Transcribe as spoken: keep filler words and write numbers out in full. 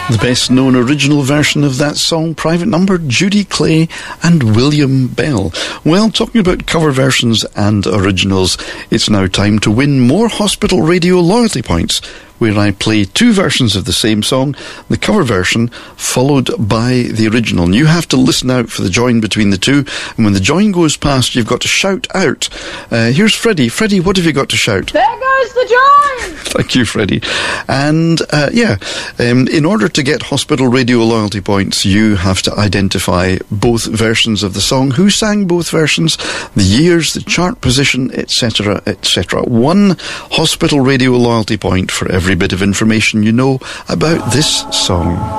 The best-known original version of that song, Private Number, Judy Clay and William Bell. Well, talking about cover versions and originals, it's now time to win more Hospital Radio loyalty points, where I play two versions of the same song, the cover version followed by the original. And you have to listen out for the join between the two, and when the join goes past, you've got to shout out. Uh, here's Freddie. Freddie, what have you got to shout? There goes the join! Thank you, Freddie. And, uh, yeah, um, in order to get Hospital Radio loyalty points, you have to identify both versions of the song, who sang both versions, the years, the chart position, et cetera, et cetera. One Hospital Radio loyalty point for every bit of information you know about this song.